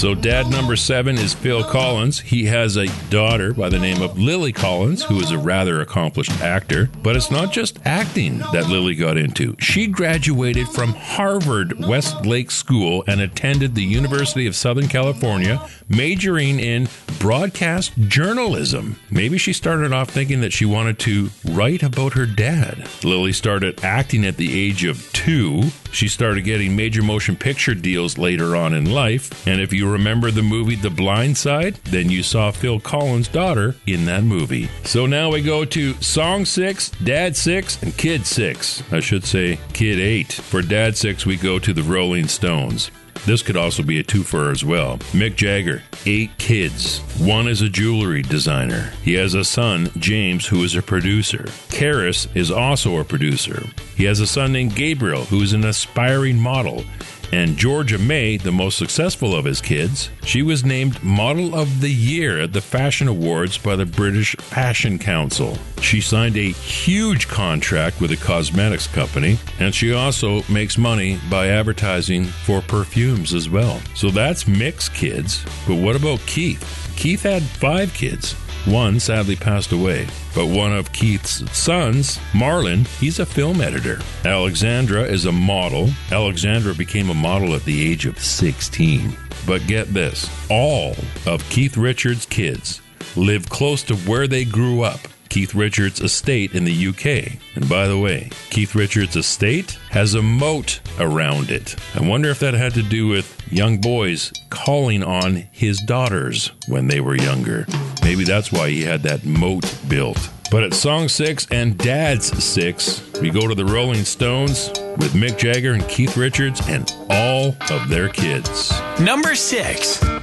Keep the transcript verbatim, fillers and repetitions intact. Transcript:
So dad number seven is Phil Collins. He has a daughter by the name of Lily Collins, who is a rather accomplished actor. But it's not just acting that Lily got into. She graduated from Harvard Westlake School and attended the University of Southern California, majoring in broadcast journalism. Maybe she started off thinking that she wanted to write about her dad. Lily started acting at the age of two. She started getting major motion picture deals later on in life. And if you remember the movie The Blind Side, then you saw Phil Collins' daughter in that movie. So now we go to song six, dad six, and kid six. I should say kid eight. For dad six, we go to the Rolling Stones. This could also be a twofer as well. Mick Jagger, eight kids. One is a jewelry designer. He has a son, James, who is a producer. Karis is also a producer. He has a son named Gabriel, who is an aspiring model. And Georgia May, the most successful of his kids, she was named Model of the Year at the Fashion Awards by the British Fashion Council. She signed a huge contract with a cosmetics company, and she also makes money by advertising for perfumes as well. So that's Mick's kids. But what about Keith? Keith had five kids. One sadly passed away, but one of Keith's sons, Marlon, he's a film editor. Alexandra is a model. Alexandra became a model at the age of sixteen. But get this, all of Keith Richards' kids live close to where they grew up, Keith Richards' estate in the U K. And by the way, Keith Richards' estate has a moat around it. I wonder if that had to do with young boys calling on his daughters when they were younger. Maybe that's why he had that moat built. But at song six and dad's six, we go to the Rolling Stones with Mick Jagger and Keith Richards and all of their kids. Number six.